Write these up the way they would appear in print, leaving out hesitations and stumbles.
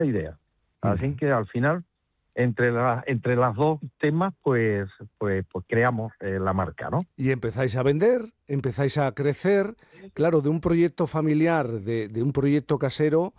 idea. Así que al final, entre las dos temas, pues creamos la marca, ¿no? Y empezáis a vender, empezáis a crecer, claro, de un proyecto familiar, de un proyecto casero,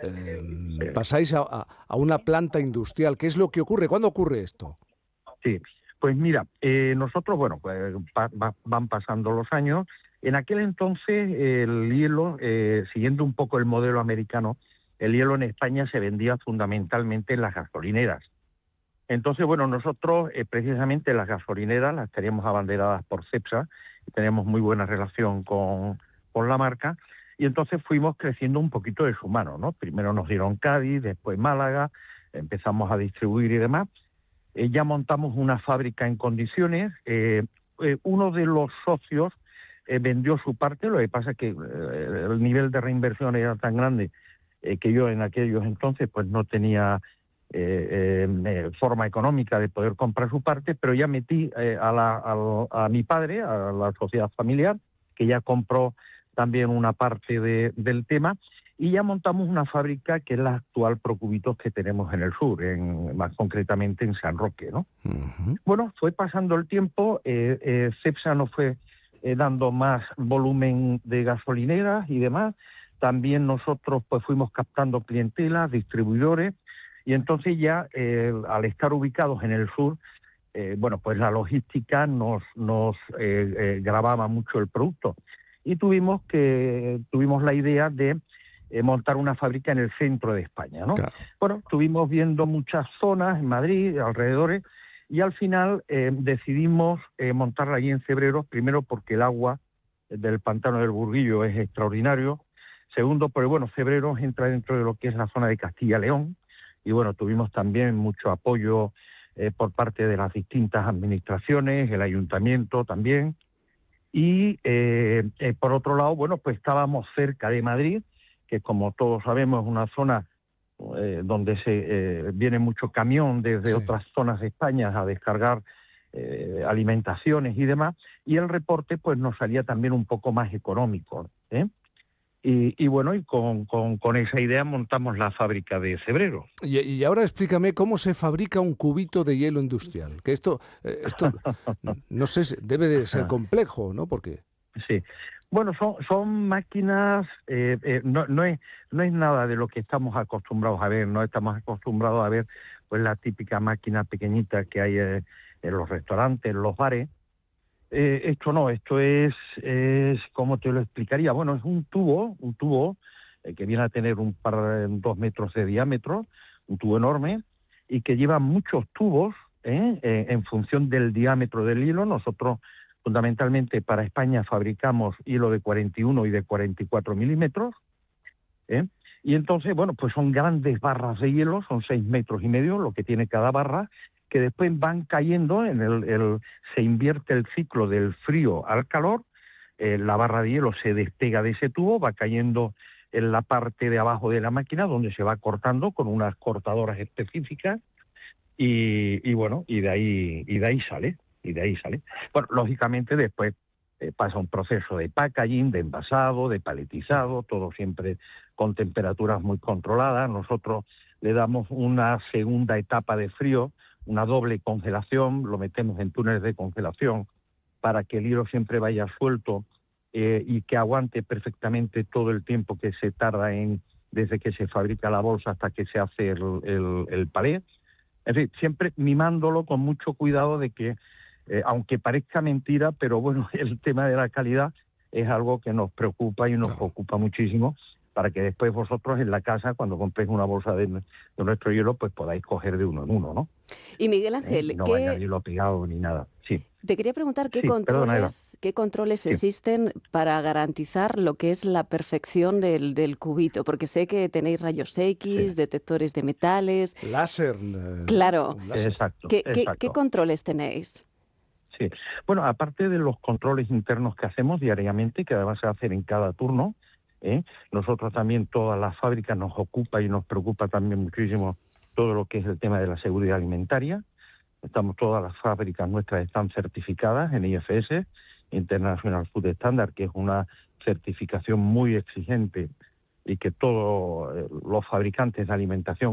pasáis a una planta industrial. ¿Qué es lo que ocurre? ¿Cuándo ocurre esto? Sí, pues mira, nosotros, bueno, pues van pasando los años. En aquel entonces el hielo, siguiendo un poco el modelo americano, el hielo en España se vendía fundamentalmente en las gasolineras. Entonces, bueno, nosotros precisamente las gasolineras las teníamos abanderadas por Cepsa, y tenemos muy buena relación con la marca, y entonces fuimos creciendo un poquito de su mano, ¿no? Primero nos dieron Cádiz, después Málaga, empezamos a distribuir y demás. Ya montamos una fábrica en condiciones. Uno de los socios vendió su parte, lo que pasa es que el nivel de reinversión era tan grande que yo en aquellos entonces pues no tenía forma económica de poder comprar su parte, pero ya metí a mi padre, a la sociedad familiar, que ya compró también una parte del tema, y ya montamos una fábrica que es la actual Procubitos que tenemos en el sur, más concretamente en San Roque, ¿no? Uh-huh. Bueno, fue pasando el tiempo, Cepsa nos fue dando más volumen de gasolineras y demás. También nosotros pues fuimos captando clientelas, distribuidores, y entonces ya al estar ubicados en el sur, bueno, pues la logística nos gravaba mucho el producto. Y tuvimos la idea de montar una fábrica en el centro de España, ¿no? Claro. Bueno, estuvimos viendo muchas zonas en Madrid, alrededores, y al final decidimos montarla allí en Cebreros, primero porque el agua del pantano del Burguillo es extraordinario, segundo porque, bueno, Cebreros entra dentro de lo que es la zona de Castilla-León, y bueno, tuvimos también mucho apoyo por parte de las distintas administraciones, el ayuntamiento también, y por otro lado, bueno, pues estábamos cerca de Madrid, que como todos sabemos es una zona donde se viene mucho camión desde otras zonas de España a descargar alimentaciones y demás, y el reporte pues nos salía también un poco más económico, ¿eh? Y bueno, y con esa idea montamos la fábrica de Cebreros. Y ahora explícame cómo se fabrica un cubito de hielo industrial. Que esto no sé, debe de ser complejo, ¿no? Porque sí. Bueno, son máquinas, no es nada de lo que estamos acostumbrados a ver, no estamos acostumbrados a ver pues la típica máquina pequeñita que hay en los restaurantes, en los bares. Esto no, esto es, ¿cómo te lo explicaría? Bueno, es un tubo que viene a tener 2 metros de diámetro, un tubo enorme, y que lleva muchos tubos en función del diámetro del hilo. Nosotros fundamentalmente para España fabricamos hilo de 41 y de 44 milímetros, y entonces, bueno, pues son grandes barras de hielo, son 6 metros y medio lo que tiene cada barra, que después van cayendo, se invierte el ciclo del frío al calor, la barra de hielo se despega de ese tubo, va cayendo en la parte de abajo de la máquina, donde se va cortando con unas cortadoras específicas, y bueno, y de ahí sale. Bueno, lógicamente después pasa un proceso de packaging, de envasado, de paletizado, todo siempre con temperaturas muy controladas. Nosotros le damos una segunda etapa de frío, una doble congelación, lo metemos en túneles de congelación para que el hilo siempre vaya suelto y que aguante perfectamente todo el tiempo que se tarda desde que se fabrica la bolsa hasta que se hace el palé. En fin, siempre mimándolo con mucho cuidado de que, aunque parezca mentira, pero bueno, el tema de la calidad es algo que nos preocupa y nos ocupa muchísimo, para que después vosotros en la casa, cuando compréis una bolsa de nuestro hielo, pues podáis coger de uno en uno, ¿no? Y Miguel Ángel, No vaya el hilo pegado ni nada. Sí. Te quería preguntar qué controles Sí. existen para garantizar lo que es la perfección del cubito, porque sé que tenéis rayos X, detectores de metales. Láser. Claro. Láser. Exacto. ¿Qué controles tenéis? Sí. Bueno, aparte de los controles internos que hacemos diariamente, que además se hacen en cada turno, nosotros también, toda la fábrica nos ocupa y nos preocupa también muchísimo todo lo que es el tema de la seguridad alimentaria. Todas las fábricas nuestras están certificadas en IFS, International Food Standard, que es una certificación muy exigente y que todos los fabricantes de alimentación